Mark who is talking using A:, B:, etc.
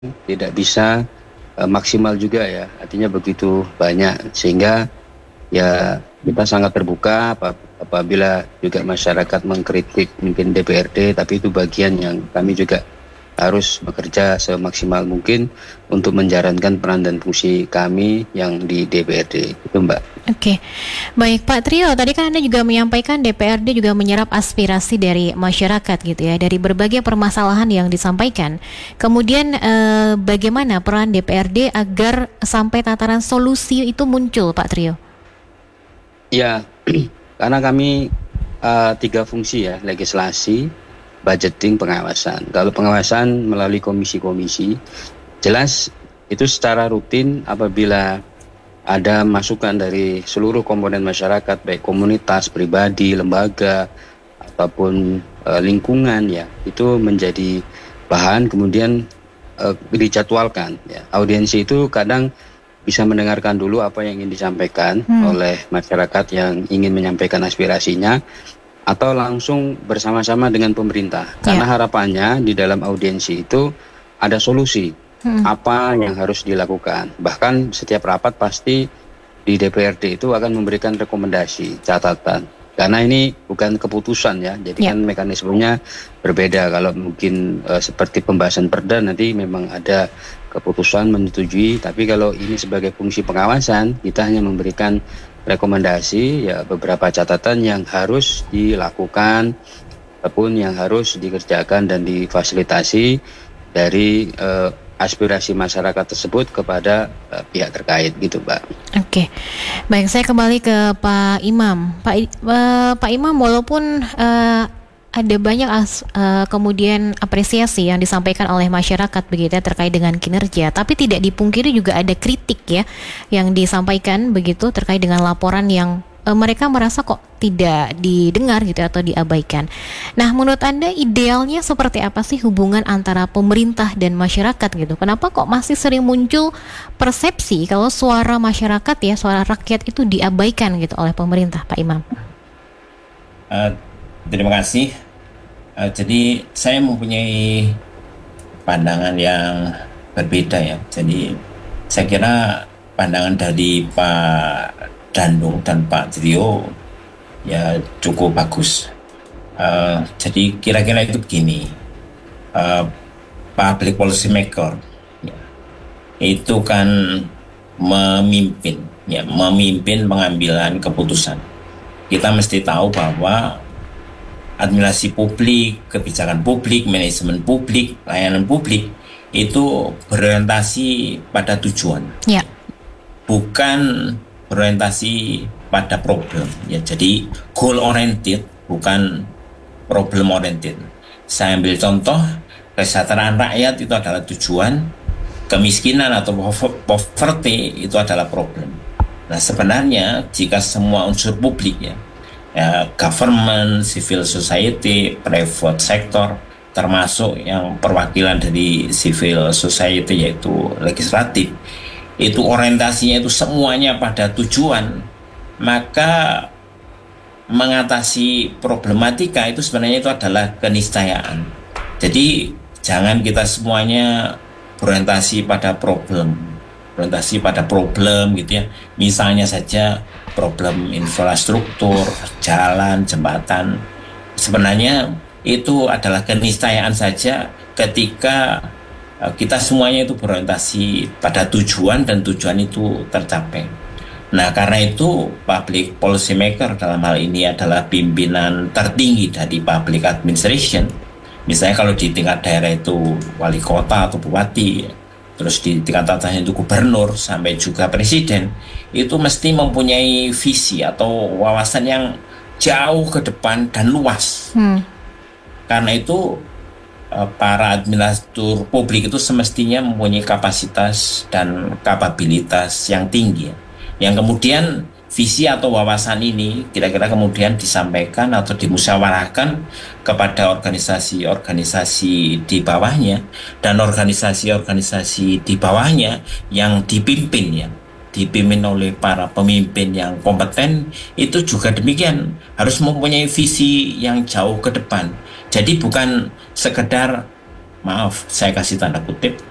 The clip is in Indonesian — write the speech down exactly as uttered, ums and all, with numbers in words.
A: tidak bisa uh, maksimal juga ya, artinya begitu banyak, sehingga ya kita sangat terbuka apabila juga masyarakat mengkritik mungkin D P R D, tapi itu bagian yang kami juga harus bekerja semaksimal mungkin untuk menjalankan peran dan fungsi kami yang di D P R D itu, Mbak.
B: Oke, baik Pak Trio, tadi kan Anda juga menyampaikan D P R D juga menyerap aspirasi dari masyarakat gitu ya, dari berbagai permasalahan yang disampaikan. Kemudian eh, bagaimana peran D P R D agar sampai tataran solusi itu muncul, Pak Trio?
A: Ya, karena kami uh, tiga fungsi ya, legislasi, budgeting, pengawasan. Kalau pengawasan melalui komisi-komisi, jelas itu secara rutin apabila ada masukan dari seluruh komponen masyarakat, baik komunitas, pribadi, lembaga, ataupun e, lingkungan ya, itu menjadi bahan kemudian e, dijadwalkan. Ya. Audiensi itu kadang bisa mendengarkan dulu apa yang ingin disampaikan hmm. oleh masyarakat yang ingin menyampaikan aspirasinya, atau langsung bersama-sama dengan pemerintah. Karena yeah. harapannya di dalam audiensi itu ada solusi hmm. apa yang harus dilakukan. Bahkan setiap rapat pasti di D P R D itu akan memberikan rekomendasi, catatan. Karena ini bukan keputusan ya, jadi yeah. kan mekanismenya berbeda. Kalau mungkin uh, seperti pembahasan perda nanti memang ada keputusan menyetujui, tapi kalau ini sebagai fungsi pengawasan, kita hanya memberikan rekomendasi ya, beberapa catatan yang harus dilakukan ataupun yang harus dikerjakan dan difasilitasi dari eh, aspirasi masyarakat tersebut kepada eh, pihak terkait gitu, Mbak.
B: Oke, baik, saya kembali ke Pak Imam. Pak uh, Pak Imam, walaupun uh, ada banyak as, uh, kemudian apresiasi yang disampaikan oleh masyarakat begitu ya, terkait dengan kinerja, tapi tidak dipungkiri juga ada kritik ya yang disampaikan begitu terkait dengan laporan yang uh, mereka merasa kok tidak didengar gitu atau diabaikan. Nah, menurut Anda idealnya seperti apa sih hubungan antara pemerintah dan masyarakat gitu? Kenapa kok masih sering muncul persepsi kalau suara masyarakat ya, suara rakyat itu diabaikan gitu oleh pemerintah, Pak Imam?
C: Uh, Terima kasih. Uh, jadi saya mempunyai pandangan yang berbeda ya. Jadi saya kira pandangan dari Pak Dandung dan Pak Trio ya cukup bagus. Uh, jadi kira-kira itu begini, uh, public policy maker ya, itu kan memimpin, ya memimpin pengambilan keputusan. Kita mesti tahu bahwa administrasi publik, kebijakan publik, manajemen publik, layanan publik itu berorientasi pada tujuan, ya. Bukan berorientasi pada problem. Ya, jadi goal oriented bukan problem oriented. Saya ambil contoh, kesejahteraan rakyat itu adalah tujuan, kemiskinan atau poverty itu adalah problem. Nah, sebenarnya jika semua unsur publik ya, ya, government, civil society, private sector, termasuk yang perwakilan dari civil society yaitu legislatif, itu orientasinya itu semuanya pada tujuan, maka mengatasi problematika itu sebenarnya itu adalah keniscayaan. Jadi jangan kita semuanya berorientasi pada problem, orientasi pada problem gitu ya. Misalnya saja problem infrastruktur, jalan, jembatan. Sebenarnya itu adalah keniscayaan saja ketika kita semuanya itu berorientasi pada tujuan dan tujuan itu tercapai. Nah, karena itu public policy maker dalam hal ini adalah pimpinan tertinggi dari public administration. Misalnya kalau di tingkat daerah itu wali kota atau bupati, terus di tingkat atasnya itu gubernur sampai juga presiden, itu mesti mempunyai visi atau wawasan yang jauh ke depan dan luas. Hmm. Karena itu para administratur publik itu semestinya mempunyai kapasitas dan kapabilitas yang tinggi, yang kemudian visi atau wawasan ini kira-kira kemudian disampaikan atau dimusyawarahkan kepada organisasi-organisasi di bawahnya, dan organisasi-organisasi di bawahnya yang dipimpin ya, dipimpin oleh para pemimpin yang kompeten, itu juga demikian, harus mempunyai visi yang jauh ke depan. Jadi bukan sekedar, maaf saya kasih tanda kutip,